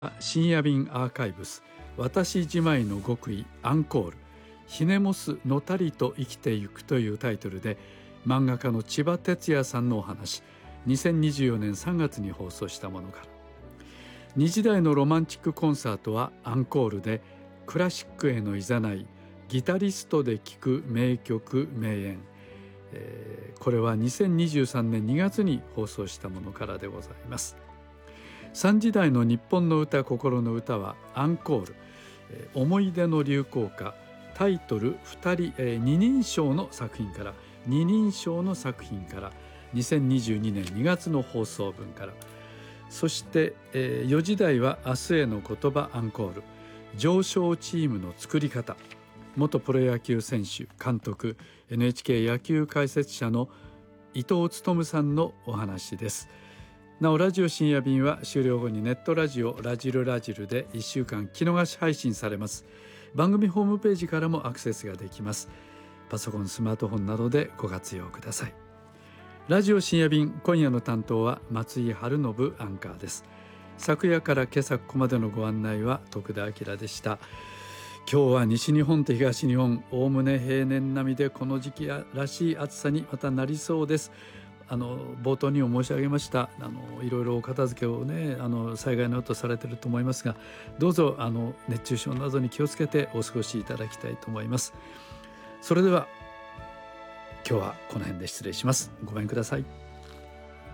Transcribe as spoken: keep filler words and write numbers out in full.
深夜便アーカイブス、私じまいの極意アンコール、ひねもすのたりと生きてゆくというタイトルで、漫画家の千葉哲也さんのお話、にせんにじゅうよねんさんがつに放送したものから。にじだいのロマンチックコンサートはアンコールで、クラシックへのいざない、ギタリストで聴く名曲名演、えー、これはにせんにじゅうさんねんにがつに放送したものからでございます。さんじだいの日本の歌心の歌はアンコール、えー、思い出の流行歌、タイトルふたり、えー、二人称の作品から二人称の作品からにせんにじゅうにねんにがつの放送分から。そして、えー、よじだいは明日への言葉アンコール、上昇チームの作り方、元プロ野球選手監督 エヌエイチケー 野球解説者の伊藤勉さんのお話です。なおラジオ深夜便は終了後にネットラジオラジルラジルでいっしゅうかん聞き逃し配信されます。番組ホームページからもアクセスができます。パソコンスマートフォンなどでご活用ください。ラジオ深夜便、今夜の担当は松井春信アンカーです。昨夜から今朝ここまでのご案内は徳田明でした。今日は西日本と東日本、おおむね平年並みでこの時期らしい暑さにまたなりそうです。あの冒頭にも申し上げました、あのいろいろお片付けをね、あの災害の後されていると思いますが、どうぞあの熱中症などに気をつけてお過ごしいただきたいと思います。それでは今日はこの辺で失礼します。ごめんください。